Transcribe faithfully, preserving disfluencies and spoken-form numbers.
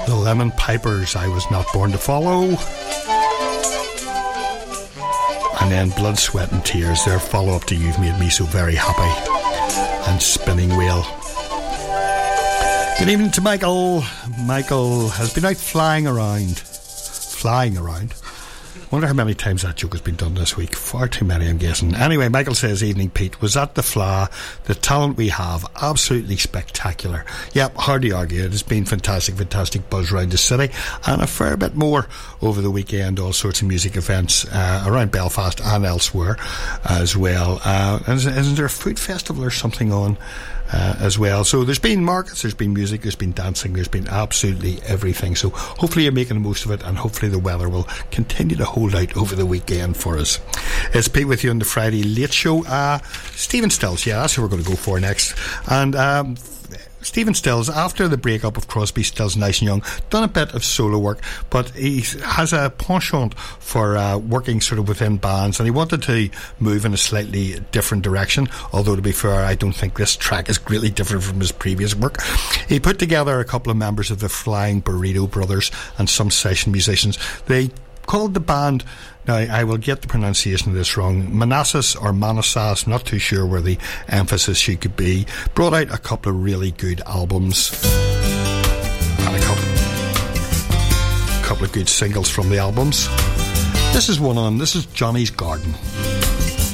The Lemon Pipers, I Was Not Born to Follow. And then Blood, Sweat and Tears, their follow-up to You've Made Me So Very Happy. And Spinning Wheel. Good evening to Michael. Michael has been out flying around. Flying around. Wonder how many times that joke has been done this week. Far too many, I'm guessing. Anyway, Michael says, evening Pete, was that the Fleadh? The talent we have, absolutely spectacular. Yep, hard to argue. It has been fantastic, fantastic buzz around the city, and a fair bit more over the weekend. All sorts of music events uh, around Belfast and elsewhere as well. Uh, isn't, isn't there a food festival or something on Uh, as well? So there's been markets, there's been music, there's been dancing, there's been absolutely everything. So hopefully you're making the most of it, and hopefully the weather will continue to hold out over the weekend for us. It's Pete with you on the Friday Late Show. uh, Stephen Stills, yeah, that's who we're going to go for next. And um Stephen Stills, after the breakup of Crosby, Stills, Nash and Young, done a bit of solo work, but he has a penchant for uh, working sort of within bands, and he wanted to move in a slightly different direction. Although, to be fair, I don't think this track is greatly different from his previous work. He put together a couple of members of the Flying Burrito Brothers and some session musicians. They called the band, now I will get the pronunciation of this wrong, Manassas or Manassas, not too sure where the emphasis should could be. Brought out a couple of really good albums and a couple, a couple of good singles from the albums. This is one on, this is Johnny's Garden.